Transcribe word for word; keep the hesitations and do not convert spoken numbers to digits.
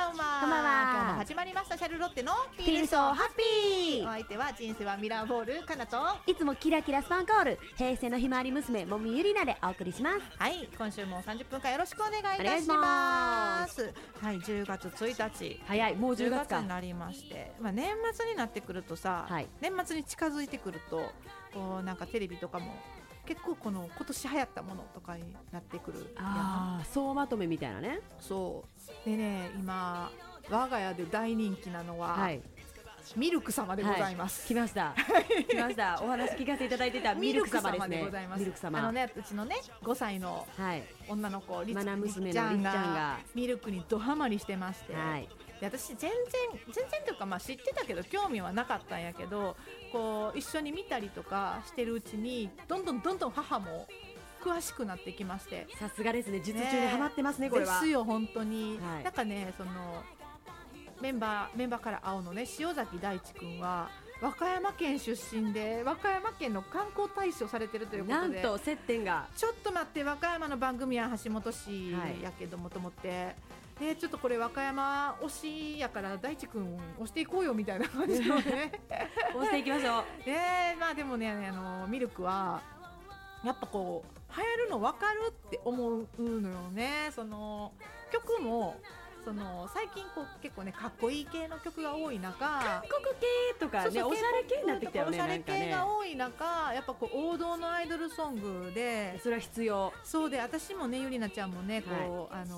ばんは。 こんばんは。 今日も始まりましたシャルロッテのフフィールソーハッピー。 お相手は人生はミラーボールかなと、 いつもキラキラスパンコール平成のひまわり娘もみゆりなでお送りします。 はい、今週もさんじゅっぷんかんよろしくお願いいたしますはい、じゅうがつついたち、 早い、もうじゅうがつかになりまして、まあ、年末になってくるとさ、 はい、 年末に近づいてくるとこうなんかテレビとかも結構この今年流行ったものとかになってくる。 ああ、総まとめみたいなね。 そうでね、今我が家で大人気なのは、 はい、 ミルク様でございます、 はい、来ました来ましたお話聞かせていただいてたミルク様ですね。 ミルク様でございます。 ミルク様、 あのね、うちのねごさいの女の子、はい、リマナ娘のりっちゃんががミルクにドハマりしてまして、 はい、 で私全然全然というか、まあ知ってたけど興味はなかったんやけど、こう一緒に見たりとかしてるうちにどんどんどんどん母も詳しくなってきまして、 さすがですね、術中にハマってますね、これはですよ本当に、 はい、 なんかね、そのメンバーメンバーから青のね、塩崎大地君は和歌山県出身で和歌山県の観光大使をされてるということで、 なんと接点が、 ちょっと待って、和歌山の番組は橋本市やけどもと思って、はい、でちょっとこれ和歌山推しやから大地君推していこうよみたいな感じのね推していきましょうで、まあ、でもね、あのミルクはやっぱこう流行るの分かるって思うのよね。その曲もその最近こう結構ねかっこいい系の曲が多い中、 韓国系とかね、そうそう、おしゃれ系になってきたよね。 おしゃれ系が多い中、やっぱこう王道のアイドルソングで、 それは必要。 そうで、私もね、ゆりなちゃんもね、こう、はい、あの